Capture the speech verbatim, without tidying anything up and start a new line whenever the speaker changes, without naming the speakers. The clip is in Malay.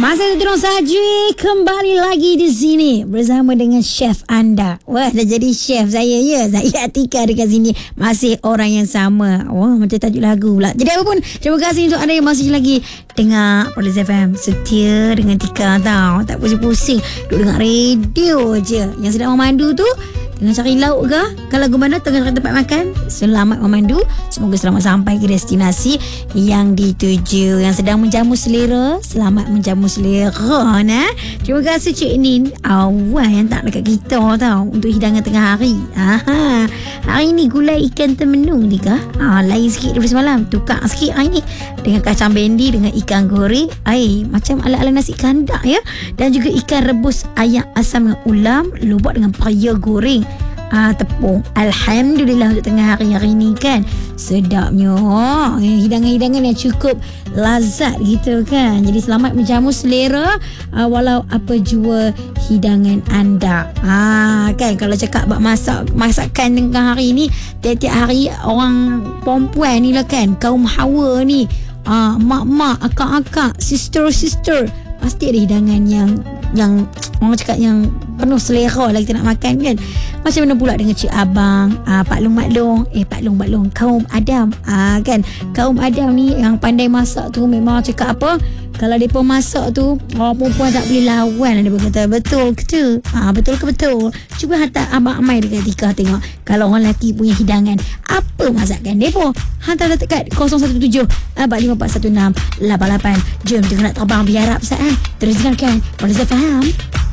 Masa itu terus saja kembali lagi di sini bersama dengan chef anda. Wah, dah jadi chef saya ya. Saya Atika dekat sini. Masih orang yang sama. Wah, macam tajuk lagu pula. Jadi apapun, terima kasih untuk anda yang masih lagi dengar Police F M. Setia dengan Tika tau. Tak pusing-pusing. Duduk dengar radio je. Yang sedang memandu tu tengah cari lauk ke? Kalau lagu mana tengah cari tempat makan? Selamat memandu. Semoga selamat sampai ke destinasi yang dituju. Yang sedang menjamu selera, selamat menjamu selera. Nah, terima kasih Cik Nin. Awal yang tak dekat kita tau untuk hidangan tengah hari. Aha. Hari ni gulai ikan termenung ni kah? Ah, lain sikit daripada semalam. Tukar sikit hari ni dengan kacang bendi dengan ikan goreng. Ai, macam ala-ala nasi kandak ya. Dan juga ikan rebus ayam asam dengan ulam, lubak dengan paya goreng. Ah, tepung. Alhamdulillah untuk tengah hari hari ni kan. Sedapnya. Oh, hidangan-hidangan yang cukup lazat gitu kan. Jadi selamat menjamu selera uh, walau apa jua hidangan anda. Ah, kan kalau cakap bab masak masakan tengah hari ni, tiap-tiap hari orang perempuan ni lah kan, kaum hawa ni, ah, mak-mak, akak-akak, sister-sister, pasti ada hidangan yang yang orang cakap yang penuh selera lah kita nak makan kan. Macam mana pula dengan Cik Abang, aa, Pak Long Mak Long, eh Pak Long Mak Long, kaum Adam, aa, kan kaum Adam ni yang pandai masak tu memang cakap apa, kalau mereka masak tu orang perempuan tak boleh lawan lah. Dia berkata betul ke tu, aa, betul ke betul. Cuba hantar Abang Amai dekat Tika tengok kalau orang lelaki punya hidangan apa masakan mereka. Hantar dekat kosong satu tujuh empat lima empat satu enam lapan lapan. Jom kita nak terbang biar Arab saat terus dengarkan Police F M.